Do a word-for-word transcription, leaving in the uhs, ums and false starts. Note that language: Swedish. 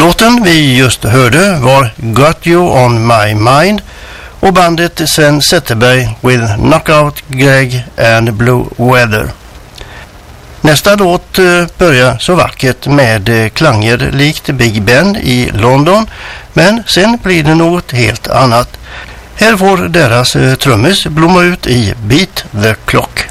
Låten vi just hörde var Got You On My Mind och bandet Sven Zetterberg with Knockout Greg and Blue Weather. Nästa låt börjar så vackert med klanger likt Big Ben i London, men sen blir det något helt annat. Här får deras trummis blomma ut i Beat the Clock.